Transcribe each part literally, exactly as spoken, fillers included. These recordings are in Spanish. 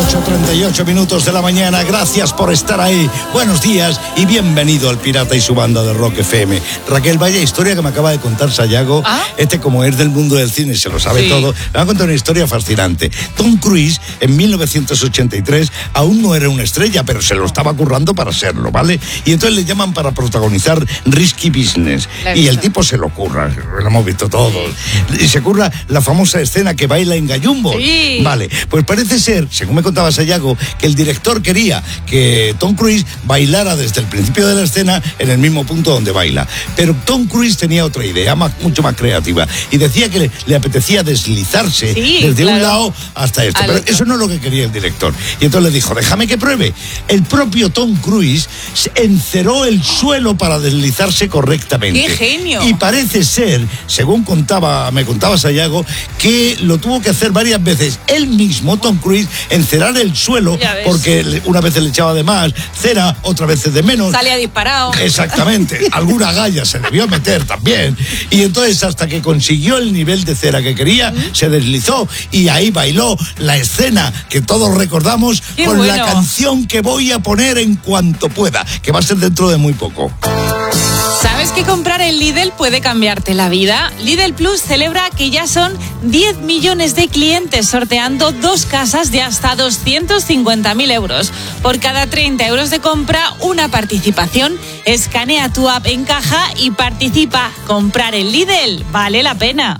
ocho treinta y ocho minutos de la mañana, gracias por estar ahí. Buenos días y bienvenido al Pirata y su banda de Rock F M. Raquel, vaya historia que me acaba de contar Sayago. ¿Ah? Este, como es del mundo del cine, se lo sabe sí. todo. Me va a contar una historia fascinante. Tom Cruise, en mil novecientos ochenta y tres, aún no era una estrella, pero se lo estaba currando para serlo, ¿vale? Y entonces le llaman para protagonizar Risky Business. Y el tipo se lo curra, lo hemos visto todos. Sí. Y se curra la famosa escena que baila en Gallumbo. Sí. Vale, pues parece ser, según me contaba Sayago, que el director quería que Tom Cruise bailara desde el principio de la escena en el mismo punto donde baila. Pero Tom Cruise tenía otra idea, más, mucho más creativa, y decía que le, le apetecía deslizarse sí, desde claro. un lado hasta este. Al pero otro. Eso no es lo que quería el director. Y entonces le dijo, déjame que pruebe. El propio Tom Cruise enceró el suelo para deslizarse correctamente. ¡Qué genio! Y parece ser, según contaba, me contaba Sayago, que lo tuvo que hacer varias veces. Él mismo, Tom Cruise, encerar el suelo, porque una vez le echaba de más cera, otra vez de menos. Salía disparado. Exactamente. Alguna galla se debió meter también. Y entonces, hasta que consiguió el nivel de cera que quería, ¿Mm? se deslizó y ahí bailó la escena que todos recordamos. Qué con bueno. la canción que voy a poner en cuanto pueda, que va a ser dentro de muy poco. ¿Sabes que comprar en Lidl puede cambiarte la vida? Lidl Plus celebra que ya son diez millones de clientes sorteando dos casas de hasta doscientos cincuenta mil euros. Por cada treinta euros de compra, una participación. Escanea tu app en caja y participa. Comprar en Lidl vale la pena.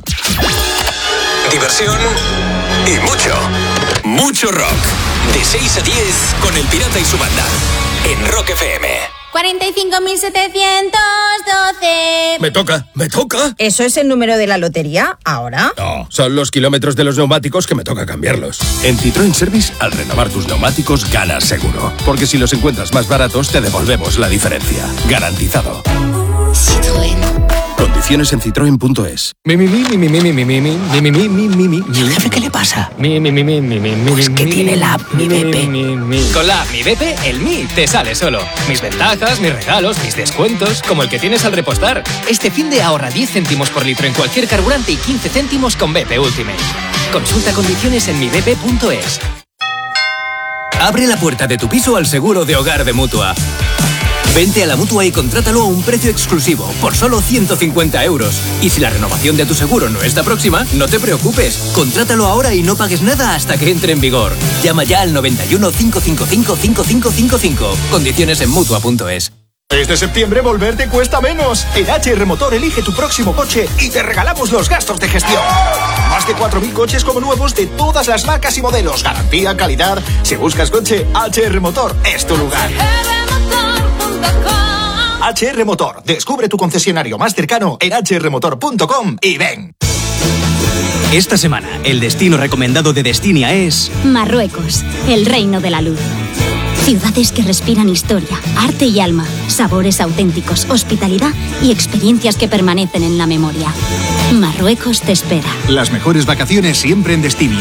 Diversión y mucho, mucho rock. De seis a diez con el Pirata y su banda. En Rock F M. cuarenta y cinco mil setecientos doce. Me toca, me toca. ¿Eso es el número de la lotería ahora? No, son los kilómetros de los neumáticos que me toca cambiarlos. En Citroën Service, al renovar tus neumáticos, ganas seguro. Porque si los encuentras más baratos, te devolvemos la diferencia. Garantizado. Citroën. Condiciones en citroen punto es. Mi mi mi mi mi mi mi mi mi mi mi mi mi mi mi. Jefe, ¿qué le pasa? Mi mi mi mi mi mi mi. Pues que tiene la app Mi B P. Con la app Mi B P, el Mi te sale solo. Mis ventajas, mis regalos, mis descuentos, como el que tienes al repostar. Este fin de ahorra diez céntimos por litro en cualquier carburante y quince céntimos con B P Ultimate. Consulta condiciones en mi b p punto es. Abre la puerta de tu piso al seguro de hogar de Mutua. Vente a la Mutua y contrátalo a un precio exclusivo, por solo ciento cincuenta euros. Y si la renovación de tu seguro no está próxima, no te preocupes. Contrátalo ahora y no pagues nada hasta que entre en vigor. Llama ya al noventa y uno, cinco cinco cinco, cinco cinco cinco cinco. Condiciones en mutua punto es. Este septiembre volver te cuesta menos. En H R Motor elige tu próximo coche y te regalamos los gastos de gestión. Más de cuatro mil coches como nuevos de todas las marcas y modelos. Garantía, calidad. Si buscas coche, H R Motor es tu lugar. H R Motor. Descubre tu concesionario más cercano en h r motor punto com y ven. Esta semana, el destino recomendado de Destinia es... Marruecos, el reino de la luz. Ciudades que respiran historia, arte y alma, sabores auténticos, hospitalidad y experiencias que permanecen en la memoria. Marruecos te espera. Las mejores vacaciones siempre en Destinia.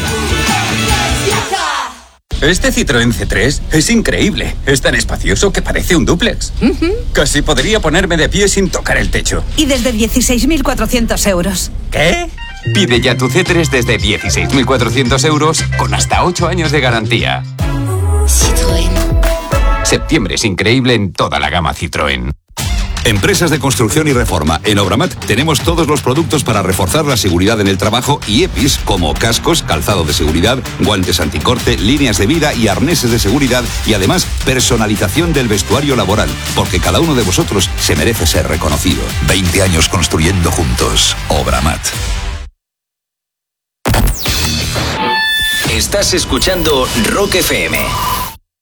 Este Citroën C tres es increíble. Es tan espacioso que parece un dúplex. Uh-huh. Casi podría ponerme de pie sin tocar el techo. Y desde dieciséis mil cuatrocientos euros. ¿Qué? Pide ya tu C tres desde dieciséis mil cuatrocientos euros con hasta ocho años de garantía. Citroën. Septiembre es increíble en toda la gama Citroën. Empresas de construcción y reforma. En Obramat tenemos todos los productos para reforzar la seguridad en el trabajo y E P Is como cascos, calzado de seguridad, guantes anticorte, líneas de vida y arneses de seguridad y además personalización del vestuario laboral, porque cada uno de vosotros se merece ser reconocido. veinte años construyendo juntos. Obramat. Estás escuchando Rock F M.